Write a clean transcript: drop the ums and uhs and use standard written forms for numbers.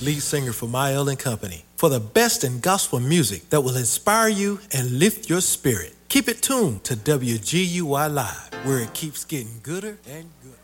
lead singer for Mael and Company, for the best in gospel music that will inspire you and lift your spirit. Keep it tuned to WGUI Live, where it keeps getting gooder and gooder.